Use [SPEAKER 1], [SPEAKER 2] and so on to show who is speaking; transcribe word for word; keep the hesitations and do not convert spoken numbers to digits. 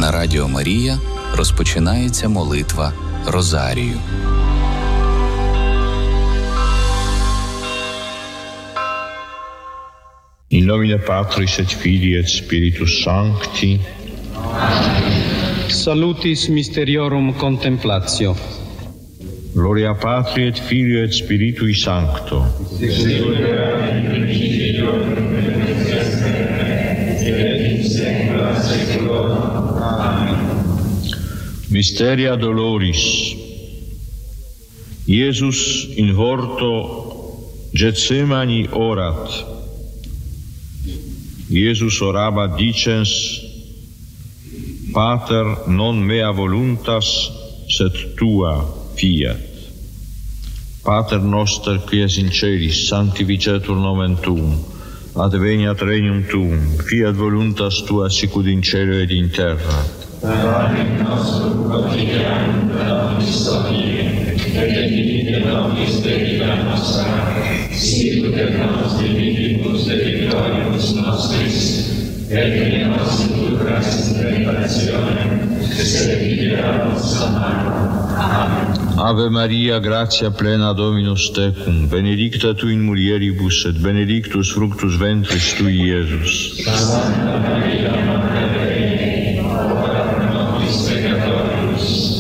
[SPEAKER 1] На Радіо Марія розпочинається молитва Розарію.
[SPEAKER 2] In nomine Patris et Filii et Spiritus Sancti.
[SPEAKER 3] Salutis Mysteriorum Contemplatio.
[SPEAKER 2] Gloria Patri et Filio et Spiritui Sancto. Mysteria Doloris. Iesus in horto Getsemani orat. Iesus orabat dicens: Pater, non mea voluntas, sed tua fiat. Pater noster qui es in celis, sanctificetur nomen tuum, adveniat regnum tuum, fiat voluntas tua sicut in cielo ed in terra.
[SPEAKER 4] Panem nostrum quotidianum da nobis hodie, et dimitte nobis debita nostra, sicut et nos dimittimus debitoribus nostris, et ne nos inducas in tentationem, sed libera nos a malo. Amen.
[SPEAKER 2] Ave Maria, gratia plena Dominus tecum, benedicta tu in mulieribus, et benedictus fructus ventris tui, Iesus.
[SPEAKER 4] Santa Maria, Mater Dei, ora